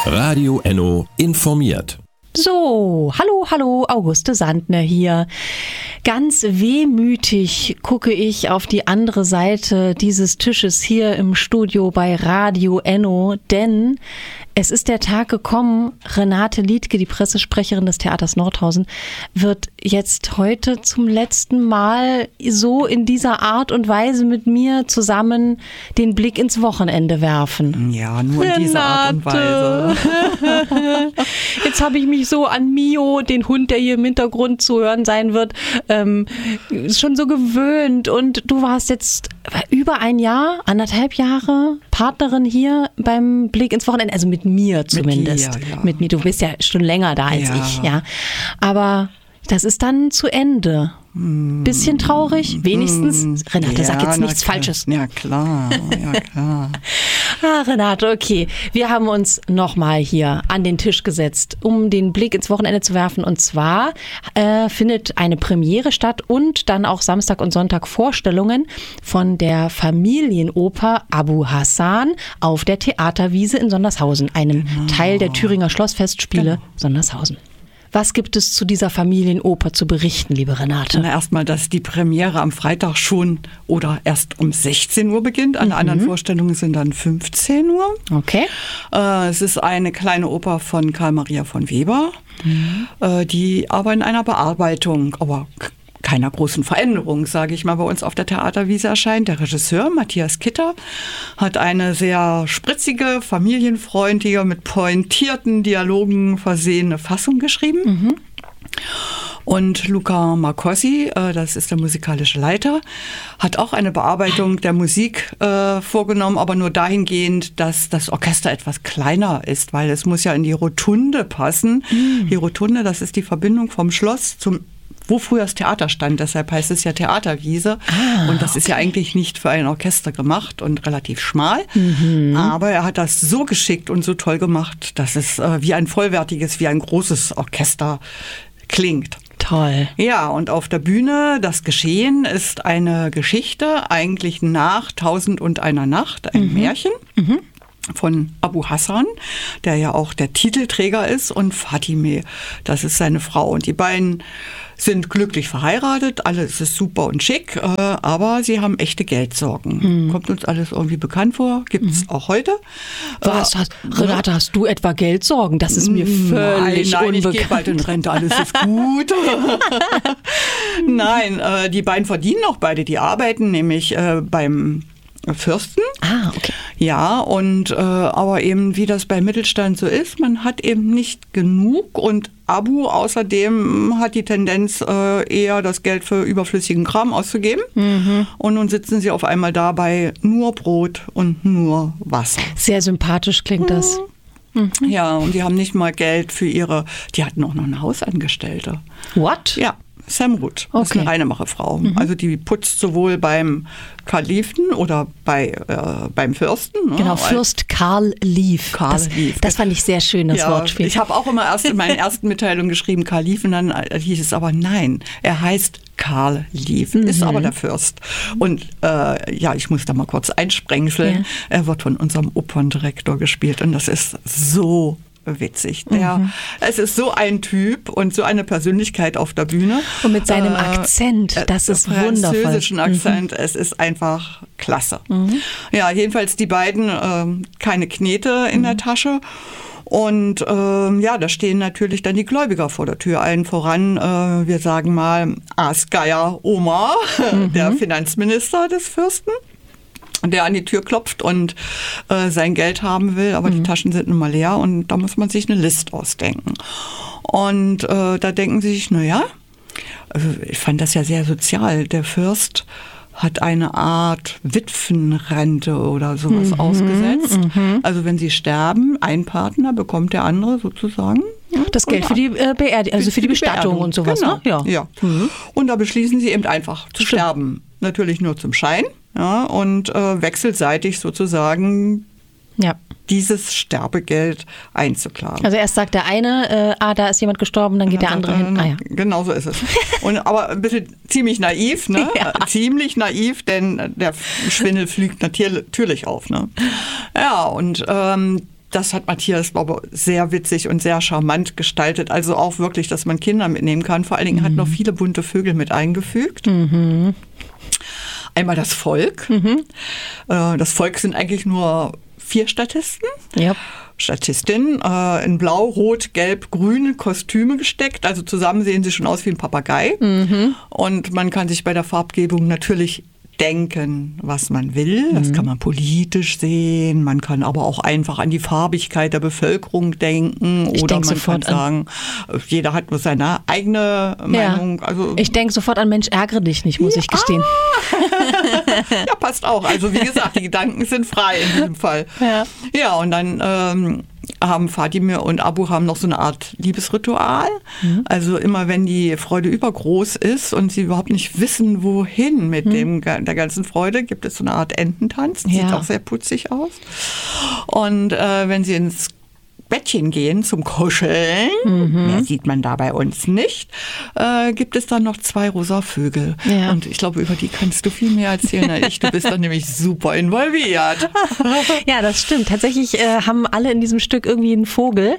Radio Enno informiert. So, hallo, Auguste Sandner hier. Ganz wehmütig gucke ich auf die andere Seite dieses Tisches hier im Studio bei Radio Enno, denn es ist der Tag gekommen, Renate Liedtke, die Pressesprecherin des Theaters Nordhausen, wird jetzt heute zum letzten Mal so in dieser Art und Weise mit mir zusammen den Blick ins Wochenende werfen. Ja, nur in dieser Art und Weise. Jetzt habe ich mich so an Mio, den Hund, der hier im Hintergrund zu hören sein wird, schon so gewöhnt. Und du warst jetzt über ein Jahr, 1,5 Jahre Partnerin hier beim Blick ins Wochenende, also mit mir zumindest. Mit dir, ja. Mit mir, du bist ja schon länger da als Ja. ich, ja. Aber das ist dann zu Ende. Bisschen traurig, wenigstens. Renate, sag jetzt nichts Falsches. Ja, klar. Renate, okay. Wir haben uns nochmal hier an den Tisch gesetzt, um den Blick ins Wochenende zu werfen. Und zwar findet eine Premiere statt und dann auch Samstag und Sonntag Vorstellungen von der Familienoper Abu Hassan auf der Theaterwiese in Sondershausen, einem Teil der Thüringer Schlossfestspiele Sondershausen. Was gibt es zu dieser Familienoper zu berichten, liebe Renate? Na, erstmal, dass die Premiere am Freitag schon oder erst um 16 Uhr beginnt. Alle anderen Vorstellungen sind dann 15 Uhr. Okay. Es ist eine kleine Oper von Karl Maria von Weber, die aber in einer Bearbeitung, aber keiner großen Veränderung, sage ich mal, bei uns auf der Theaterwiese erscheint. Der Regisseur Matthias Kitter hat eine sehr spritzige, familienfreundliche, mit pointierten Dialogen versehene Fassung geschrieben. Und Luca Marcosi, das ist der musikalische Leiter, hat auch eine Bearbeitung der Musik vorgenommen, aber nur dahingehend, dass das Orchester etwas kleiner ist, weil es muss ja in die Rotunde passen. Die Rotunde, das ist die Verbindung vom Schloss wo früher das Theater stand, deshalb heißt es ja Theaterwiese. Und das ist ja eigentlich nicht für ein Orchester gemacht und relativ schmal. Aber er hat das so geschickt und so toll gemacht, dass es wie ein vollwertiges, wie ein großes Orchester klingt. Toll. Ja, und auf der Bühne, das Geschehen ist eine Geschichte, eigentlich nach 1001 Nacht, ein Märchen. Von Abu Hassan, der ja auch der Titelträger ist, und Fatime, das ist seine Frau. Und die beiden sind glücklich verheiratet, alles ist super und schick, aber sie haben echte Geldsorgen. Kommt uns alles irgendwie bekannt vor, gibt es auch heute. Renate, hast du etwa Geldsorgen? Das ist mir völlig Nein, unbekannt. ich gehe bald in Rente, alles ist gut. Nein, die beiden verdienen auch beide, die arbeiten nämlich beim Fürsten. Okay. Ja, und aber eben wie das beim Mittelstand so ist, man hat eben nicht genug, und Abu außerdem hat die Tendenz, eher das Geld für überflüssigen Kram auszugeben. Und nun sitzen sie auf einmal dabei nur Brot und nur Wasser. Sehr sympathisch klingt das. Ja, und die haben nicht mal Geld für die hatten auch noch eine Hausangestellte. What? Ja. Samrut, das ist eine Reinemacherfrau. Also die putzt sowohl beim Kalifen oder beim Fürsten. Ne? Genau, Fürst Karl Lief. Lief. Das fand ich sehr schön, das Wortspiel. Ich habe auch immer erst in meinen ersten Mitteilungen geschrieben Kalifen, dann hieß es aber nein, er heißt Karl Lief, ist aber der Fürst. Und ich muss da mal kurz einsprengseln. Ja. Er wird von unserem Operndirektor gespielt und das ist so witzig. Es ist so ein Typ und so eine Persönlichkeit auf der Bühne. Und mit seinem Akzent, das ist wundervoll. Französischen Akzent, es ist einfach klasse. Ja, jedenfalls die beiden, keine Knete in der Tasche. Und da stehen natürlich dann die Gläubiger vor der Tür. Allen voran, wir sagen mal, Asgeier Omar, der Finanzminister des Fürsten, der an die Tür klopft und sein Geld haben will, aber die Taschen sind nun mal leer und da muss man sich eine List ausdenken. Und da denken sie sich, also ich fand das ja sehr sozial, der Fürst hat eine Art Witwenrente oder sowas ausgesetzt. Also wenn sie sterben, ein Partner bekommt der andere sozusagen das Geld für die Beerdigung, also für die Bestattung und sowas. Genau. Ne? Ja. Und da beschließen sie eben einfach zu sterben. Natürlich nur zum Schein. Ja, und wechselseitig sozusagen dieses Sterbegeld einzuklagen. Also erst sagt der eine, da ist jemand gestorben, dann geht der andere hin. Genau so ist es. Aber ein bisschen ziemlich naiv, ne? Ja. Ziemlich naiv, denn der Schwindel fliegt natürlich auf, ne? Ja, und das hat Matthias, glaube ich, sehr witzig und sehr charmant gestaltet. Also auch wirklich, dass man Kinder mitnehmen kann. Vor allen Dingen hat noch viele bunte Vögel mit eingefügt. Einmal das Volk. Das Volk sind eigentlich nur 4 Statisten. Ja. Statistin, in Blau, Rot, Gelb, Grün Kostüme gesteckt. Also zusammen sehen sie schon aus wie ein Papagei. Und man kann sich bei der Farbgebung natürlich denken, was man will. Das kann man politisch sehen. Man kann aber auch einfach an die Farbigkeit der Bevölkerung denken. Oder man kann sagen, jeder hat nur seine eigene Meinung. Also, ich denke sofort an Mensch, ärgere dich nicht, muss ich gestehen. Ja, passt auch. Also wie gesagt, die Gedanken sind frei in diesem Fall. Ja, und dann haben Fadime und Abu haben noch so eine Art Liebesritual. Also immer wenn die Freude übergroß ist und sie überhaupt nicht wissen, wohin mit der ganzen Freude, gibt es so eine Art Ententanz. Sieht auch sehr putzig aus. Und wenn sie ins Bettchen gehen zum Kuscheln, mehr sieht man da bei uns nicht, gibt es dann noch 2 rosa Vögel. Ja. Und ich glaube, über die kannst du viel mehr erzählen als ich. Du bist dann nämlich super involviert. Ja, das stimmt. Tatsächlich haben alle in diesem Stück irgendwie einen Vogel.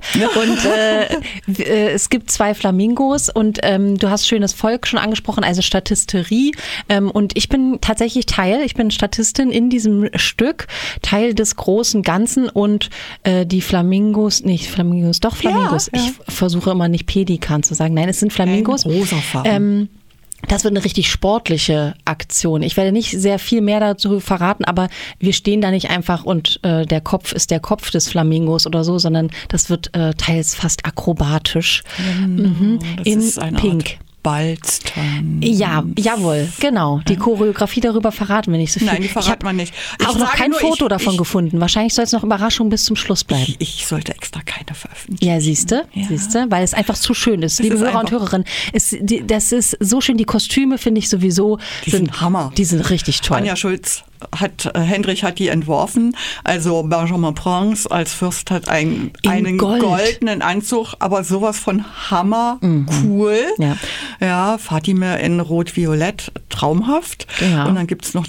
Und es gibt 2 Flamingos und du hast schönes Volk schon angesprochen, also Statisterie. Und ich bin tatsächlich ich bin Statistin in diesem Stück, Teil des großen Ganzen und die Flamingos. Ja. Ich versuche immer nicht Pelikan zu sagen. Nein, es sind Flamingos. Rosa Farben. Das wird eine richtig sportliche Aktion. Ich werde nicht sehr viel mehr dazu verraten, aber wir stehen da nicht einfach und der Kopf ist der Kopf des Flamingos oder so, sondern das wird teils fast akrobatisch. Das in ist eine Pink. Art Balztanz. Ja, jawohl, genau. Die Choreografie darüber verraten wir nicht so viel. Nein, die verraten wir nicht. Ich habe auch noch kein Foto davon gefunden. Wahrscheinlich soll es noch Überraschung bis zum Schluss bleiben. Ich sollte extra keine veröffentlichen. Ja, siehste, weil es einfach zu schön ist. Liebe Hörer und Hörerinnen, das ist so schön. Die Kostüme finde ich sowieso. Die sind Hammer. Die sind richtig toll. Anja Schulz Hendrich hat die entworfen. Also Benjamin Prince als Fürst hat einen goldenen Anzug, aber sowas von Hammer, cool. Ja, Fadime in Rot-Violett, traumhaft. Ja. Und dann gibt es noch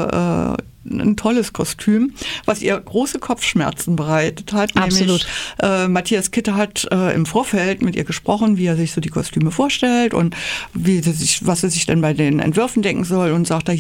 ein tolles Kostüm, was ihr große Kopfschmerzen bereitet hat. Absolut. Nämlich, Matthias Kitter hat im Vorfeld mit ihr gesprochen, wie er sich so die Kostüme vorstellt und was er sich denn bei den Entwürfen denken soll und sagt,